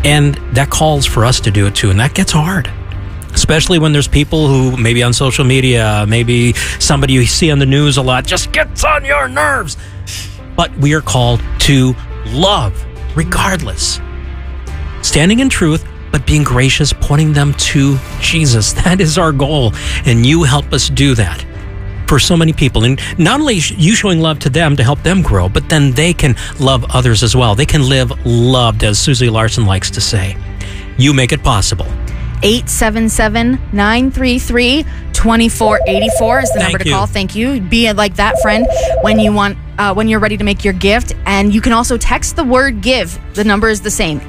And that calls for us to do it too, and that gets hard. Especially when there's people who maybe on social media, maybe somebody you see on the news a lot, just gets on your nerves. But we are called to love regardless. Standing in truth, but being gracious, pointing them to Jesus. That is our goal, and you help us do that for so many people. And not only you showing love to them to help them grow, but then they can love others as well. They can live loved, as Susie Larson likes to say. You make it possible. 877-933-2484 is the number to call. Thank you. Be like that friend when you want, when you're ready to make your gift. And you can also text the word give. The number is the same,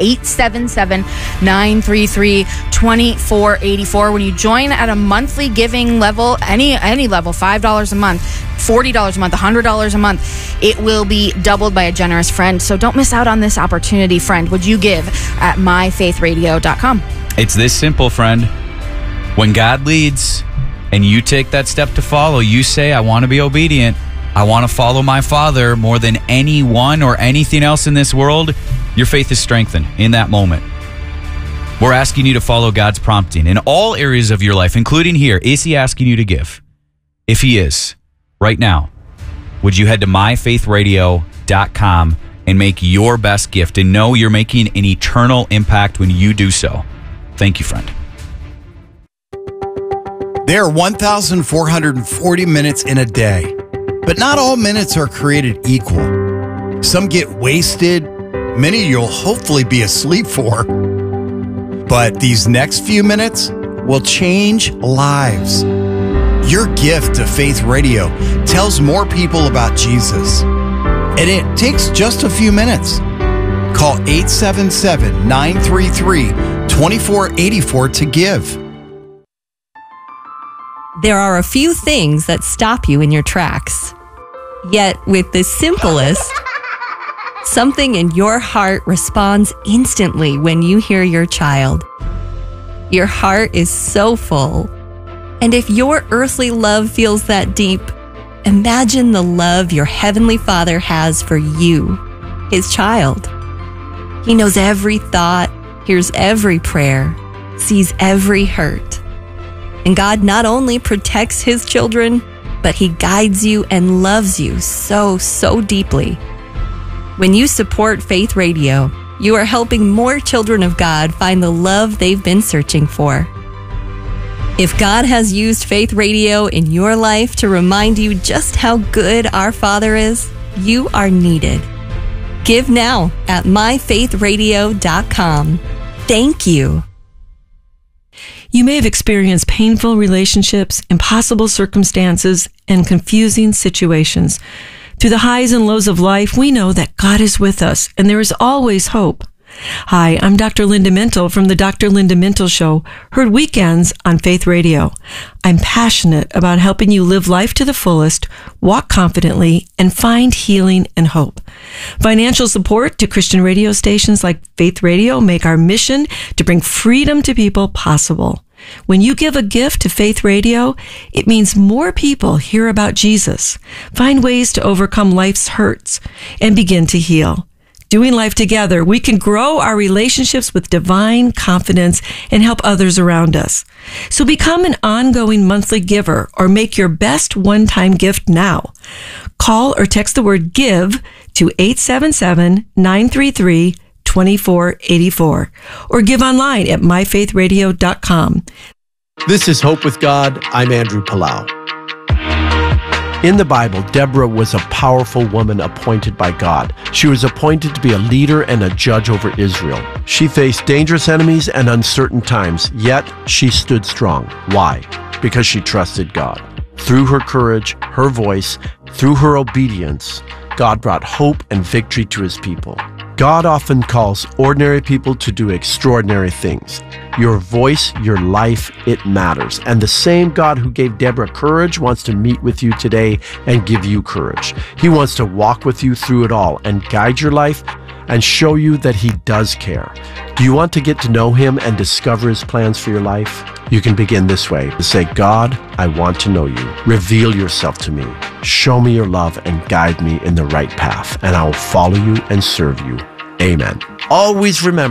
877-933-2484. When you join at a monthly giving level, any level, $5 a month, $40 a month, $100 a month, it will be doubled by a generous friend. So don't miss out on this opportunity, friend. Would you give at myfaithradio.com? It's this simple, friend. When God leads and you take that step to follow, you say, I want to be obedient. I want to follow my Father more than anyone or anything else in this world. Your faith is strengthened in that moment. We're asking you to follow God's prompting in all areas of your life, including here. Is he asking you to give? If he is, right now, would you head to myfaithradio.com and make your best gift and know you're making an eternal impact when you do so? Thank you, friend. There are 1,440 minutes in a day, but not all minutes are created equal. Some get wasted, many you'll hopefully be asleep for. But these next few minutes will change lives. Your gift to Faith Radio tells more people about Jesus, and it takes just a few minutes. Call 877-933-2484 to give. There are a few things that stop you in your tracks. Yet with the simplest, something in your heart responds instantly when you hear your child. Your heart is so full. And if your earthly love feels that deep, imagine the love your Heavenly Father has for you, his child. He knows every thought, hears every prayer, sees every hurt. And God not only protects his children, but he guides you and loves you so, so deeply. When you support Faith Radio, you are helping more children of God find the love they've been searching for. If God has used Faith Radio in your life to remind you just how good our Father is, you are needed. Give now at myfaithradio.com. Thank you. You may have experienced painful relationships, impossible circumstances, and confusing situations. Through the highs and lows of life, we know that God is with us, and there is always hope. Hi, I'm Dr. Linda Mintle from the Dr. Linda Mintle Show, heard weekends on Faith Radio. I'm passionate about helping you live life to the fullest, walk confidently, and find healing and hope. Financial support to Christian radio stations like Faith Radio make our mission to bring freedom to people possible. When you give a gift to Faith Radio, it means more people hear about Jesus, find ways to overcome life's hurts, and begin to heal. Doing life together, we can grow our relationships with divine confidence and help others around us. So become an ongoing monthly giver or make your best one-time gift now. Call or text the word GIVE to 877-933-2484 or give online at myfaithradio.com. This is Hope with God. I'm Andrew Palau. In the Bible, Deborah was a powerful woman appointed by God. She was appointed to be a leader and a judge over Israel. She faced dangerous enemies and uncertain times, yet she stood strong. Why? Because she trusted God. Through her courage, her voice, through her obedience, God brought hope and victory to his people. God often calls ordinary people to do extraordinary things. Your voice, your life, it matters. And the same God who gave Deborah courage wants to meet with you today and give you courage. He wants to walk with you through it all and guide your life and show you that he does care. Do you want to get to know him and discover his plans for your life? You can begin this way. Say, God, I want to know you. Reveal yourself to me. Show me your love and guide me in the right path, and I will follow you and serve you. Amen. Always remember,